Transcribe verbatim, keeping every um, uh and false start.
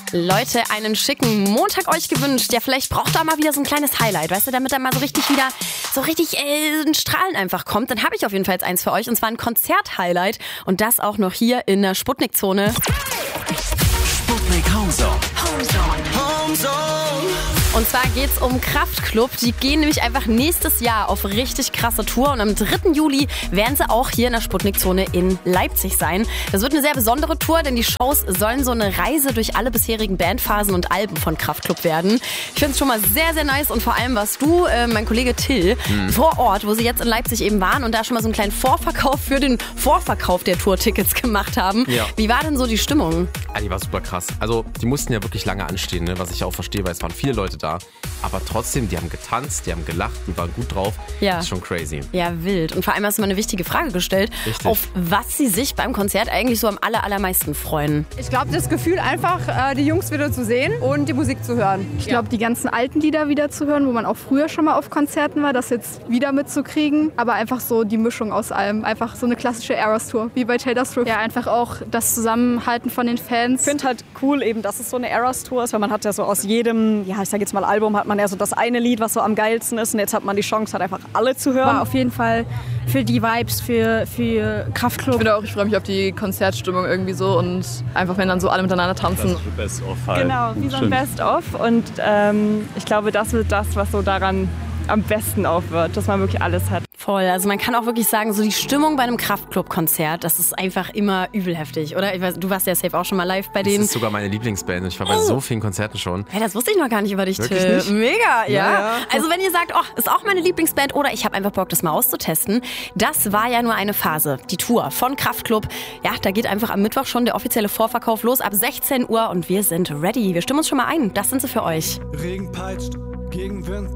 Leute, einen schicken Montag euch gewünscht. Ja, vielleicht braucht ihr auch mal wieder so ein kleines Highlight, weißt du, damit dann mal so richtig wieder, so richtig äh, ein Strahlen einfach kommt. Dann habe ich auf jeden Fall jetzt eins für euch, und zwar ein Konzert-Highlight. Und das auch noch hier in der Sputnik-Zone. Sputnik Homezone. Homezone. Und zwar geht's um Kraftklub. Die gehen nämlich einfach nächstes Jahr auf richtig krasse Tour. Und am dritten Juli werden sie auch hier in der Sputnik-Zone in Leipzig sein. Das wird eine sehr besondere Tour, denn die Shows sollen so eine Reise durch alle bisherigen Bandphasen und Alben von Kraftklub werden. Ich finde es schon mal sehr, sehr nice. Und vor allem warst du, äh, mein Kollege Till, hm. vor Ort, wo sie jetzt in Leipzig eben waren und da schon mal so einen kleinen Vorverkauf für den Vorverkauf der Tourtickets gemacht haben. Ja. Wie war denn so die Stimmung? Ja, die war super krass. Also die mussten ja wirklich lange anstehen, ne? Was ich auch verstehe, weil es waren viele Leute da. Aber trotzdem, die haben getanzt, die haben gelacht, die waren gut drauf. Ja. Das ist schon crazy. Ja, wild. Und vor allem hast du mal eine wichtige Frage gestellt, Richtig. auf was sie sich beim Konzert eigentlich so am aller, allermeisten freuen. Ich glaube, das Gefühl einfach, äh, die Jungs wieder zu sehen und die Musik zu hören. Ich glaube, die ganzen alten Lieder wieder zu hören, wo man auch früher schon mal auf Konzerten war, das jetzt wieder mitzukriegen. Aber einfach so die Mischung aus allem. Einfach so eine klassische Eras-Tour, wie bei Taylor Swift. Ja, einfach auch das Zusammenhalten von den Fans. Ich finde halt cool eben, dass es so eine Eras-Tour ist, weil man hat ja so aus jedem, ja, ich sag jetzt mal Album, hat man ja so das eine Lied, was so am geilsten ist, und jetzt hat man die Chance, halt einfach alle zu hören. War auf jeden Fall für die Vibes, für, für Kraftklub. Ich finde auch, ich freue mich auf die Konzertstimmung irgendwie so und einfach, wenn dann so alle miteinander tanzen. Das ist Best-of halt. Genau, wie so ein Best-of, und ähm, ich glaube, das wird das, was so daran am besten auch wird, dass man wirklich alles hat. Voll, also man kann auch wirklich sagen, so die Stimmung bei einem Kraftklub-Konzert, das ist einfach immer übel heftig, oder? Ich weiß, du warst ja safe auch schon mal live bei denen. Das ist sogar meine Lieblingsband. Ich war bei oh. so vielen Konzerten schon. Hey, das wusste ich noch gar nicht über dich, Wirklich Till. nicht? Mega, ja. Ja, ja. Also wenn ihr sagt, oh, ist auch meine Lieblingsband oder ich habe einfach Bock, das mal auszutesten, das war ja nur eine Phase. Die Tour von Kraftklub, ja, da geht einfach am Mittwoch schon der offizielle Vorverkauf los ab sechzehn Uhr und wir sind ready. Wir stimmen uns schon mal ein. Das sind sie für euch. Regen peitscht, Gegenwind